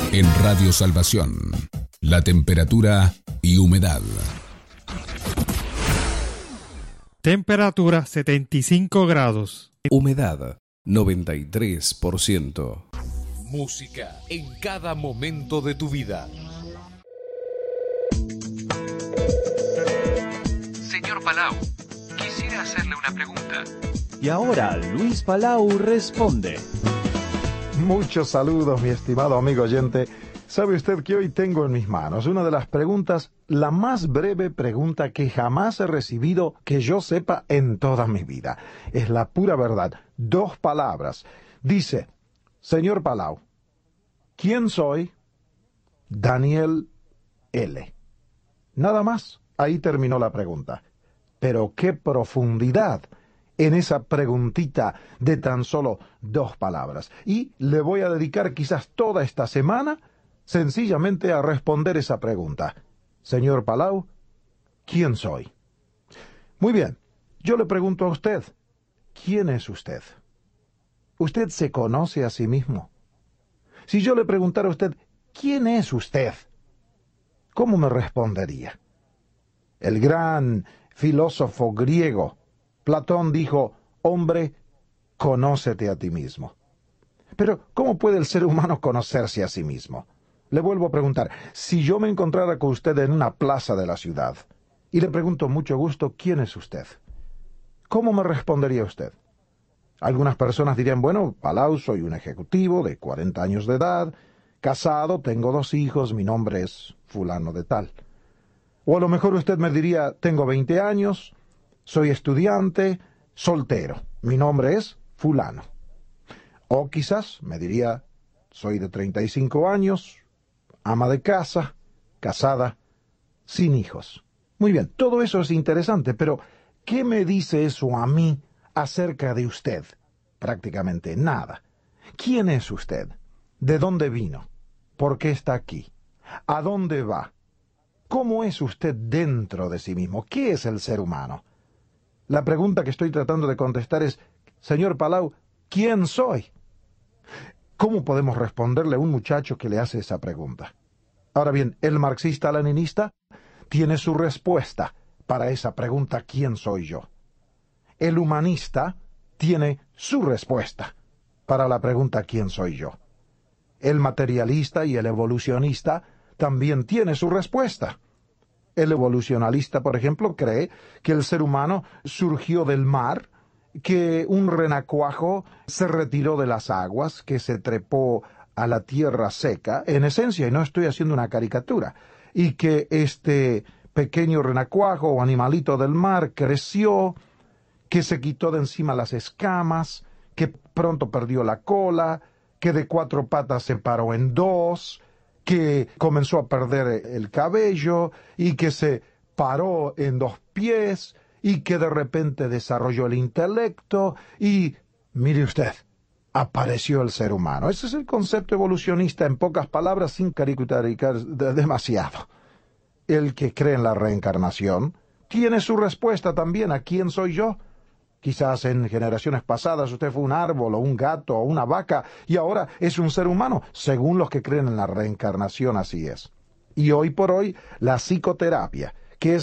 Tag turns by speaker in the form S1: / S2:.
S1: En Radio Salvación, la temperatura y humedad.
S2: Temperatura 75 grados.
S3: Humedad 93%.
S4: Música en cada momento de tu vida.
S5: Señor Palau, quisiera hacerle una pregunta.
S6: Y ahora Luis Palau responde.
S7: Muchos saludos, mi estimado amigo oyente. ¿Sabe usted que hoy tengo en mis manos una de las preguntas, la más breve pregunta que jamás he recibido que yo sepa en toda mi vida? Es la pura verdad. 2 palabras. Dice, señor Palau, ¿quién soy? Daniel L. Nada más. Ahí terminó la pregunta. Pero qué profundidad en esa preguntita de tan solo 2 palabras. Y le voy a dedicar quizás toda esta semana sencillamente a responder esa pregunta. Señor Palau, ¿quién soy? Muy bien, yo le pregunto a usted, ¿quién es usted? ¿Usted se conoce a sí mismo? Si yo le preguntara a usted, ¿quién es usted? ¿Cómo me respondería? El gran filósofo griego Platón dijo, hombre, conócete a ti mismo. Pero, ¿cómo puede el ser humano conocerse a sí mismo? Le vuelvo a preguntar, si yo me encontrara con usted en una plaza de la ciudad, y le pregunto mucho gusto, ¿quién es usted? ¿Cómo me respondería usted? Algunas personas dirían, bueno, Palau, soy un ejecutivo de 40 años de edad, casado, tengo 2 hijos, mi nombre es fulano de tal. O a lo mejor usted me diría, tengo 20 años, soy estudiante, soltero, mi nombre es fulano. O quizás me diría, soy de 35 años, ama de casa, casada, sin hijos. Muy bien, todo eso es interesante, pero ¿qué me dice eso a mí acerca de usted? Prácticamente nada. ¿Quién es usted? ¿De dónde vino? ¿Por qué está aquí? ¿A dónde va? ¿Cómo es usted dentro de sí mismo? ¿Qué es el ser humano? La pregunta que estoy tratando de contestar es, señor Palau, ¿quién soy? ¿Cómo podemos responderle a un muchacho que le hace esa pregunta? Ahora bien, el marxista-leninista tiene su respuesta para esa pregunta, ¿quién soy yo? El humanista tiene su respuesta para la pregunta, ¿quién soy yo? El materialista y el evolucionista también tiene su respuesta. El evolucionalista, por ejemplo, cree que el ser humano surgió del mar, que un renacuajo se retiró de las aguas, que se trepó a la tierra seca, en esencia, y no estoy haciendo una caricatura, y que este pequeño renacuajo o animalito del mar creció, que se quitó de encima las escamas, que pronto perdió la cola, que de 4 patas se paró en 2, que comenzó a perder el cabello y que se paró en 2 pies y que de repente desarrolló el intelecto y, mire usted, apareció el ser humano. Ese es el concepto evolucionista en pocas palabras, sin caricaturizar demasiado. El que cree en la reencarnación tiene su respuesta también a quién soy yo. Quizás en generaciones pasadas usted fue un árbol o un gato o una vaca y ahora es un ser humano. Según los que creen en la reencarnación, así es. Y hoy por hoy, la psicoterapia